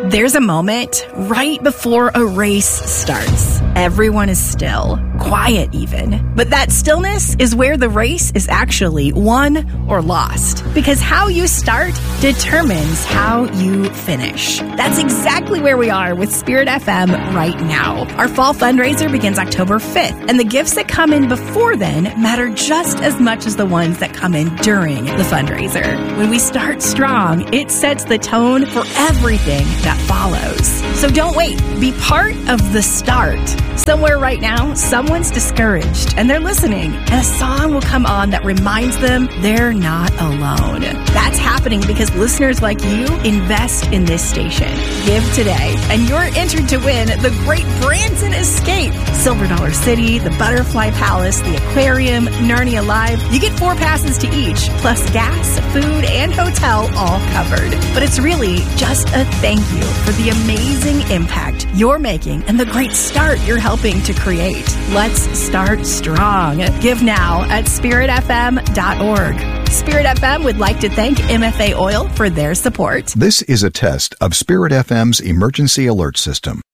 There's a moment right before a race starts. Everyone is still, quiet even. But that stillness is where the race is actually won or lost. Because how you start determines how you finish. That's exactly where we are with Spirit FM right now. Our fall fundraiser begins October 5th, and the gifts that come in before then matter just as much as the ones that come in during the fundraiser. When we start strong, it sets the tone for everything that follows. So don't wait. Be part of the start. Somewhere right now, someone's discouraged and they're listening, and a song will come on that reminds them they're not alone. That's happening because listeners like you invest in this station. Give today, and you're entered to win the Great Branson Escape, Silver Dollar City, the Butterfly Palace, the Aquarium, Narnia Live. You get 4 passes to each, plus gas, food, and hotel all covered. But it's really just a thank you for the amazing impact you're making and the great start you're helping to create. Let's start strong. Give now at spiritfm.org. Spirit FM would like to thank MFA Oil for their support. This is a test of Spirit FM's emergency alert system.